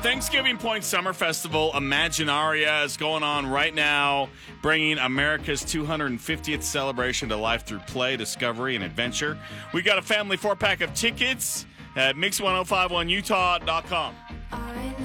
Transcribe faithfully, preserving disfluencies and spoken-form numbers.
Thanksgiving Point Summer Festival Imaginaria is going on right now, bringing America's two hundred fiftieth celebration to life through play, discovery, and adventure. We got a family four-pack of tickets at mix ten fifty-one utah dot com.